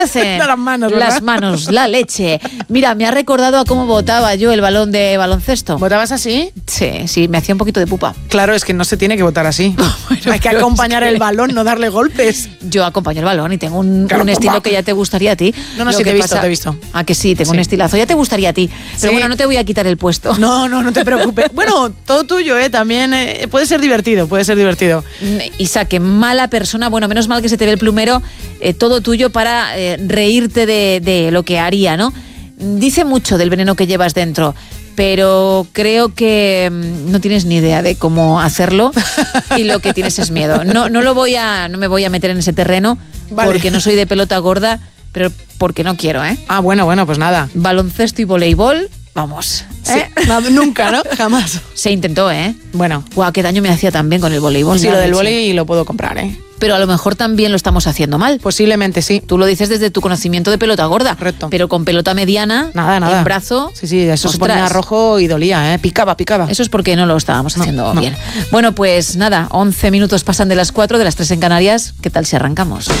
Las manos, la leche. Mira, me ha recordado a cómo botaba yo el balón de baloncesto. ¿Botabas así? Sí, me hacía un poquito de pupa. Claro, es que no se tiene que botar así. Bueno, hay que acompañar el balón, no darle golpes. Yo acompaño el balón y tengo un estilo que ya te gustaría a ti. No, sí, te he visto. Ah, que sí, tengo un estilazo. Ya te gustaría a ti. Pero bueno, no te voy a quitar el puesto. No te preocupes. Bueno, todo tuyo, también puede ser divertido. Isa, qué mala persona. Bueno, menos mal que se te ve el plumero. Todo tuyo para reírte de lo que haría, ¿no? Dice mucho del veneno que llevas dentro, pero creo que no tienes ni idea de cómo hacerlo y lo que tienes es miedo. No me voy a meter en ese terreno, vale, porque no soy de pelota gorda, pero porque no quiero, ¿eh? Ah, bueno, pues nada. Baloncesto y voleibol, vamos. Sí, nunca, ¿no? Jamás. Se intentó, ¿eh? Bueno. Guau, qué daño me hacía también con el voleibol. Sí, lo del voleibol lo puedo comprar, ¿eh? Pero a lo mejor también lo estamos haciendo mal. Posiblemente sí. Tú lo dices desde tu conocimiento de pelota gorda. Correcto. Pero con pelota mediana, nada. en brazo... Sí, eso se ponía rojo y dolía, ¿eh? Picaba. Eso es porque no lo estábamos haciendo bien. Bueno, pues nada, 11 minutos pasan de las 4, de las 3 en Canarias. ¿Qué tal si arrancamos?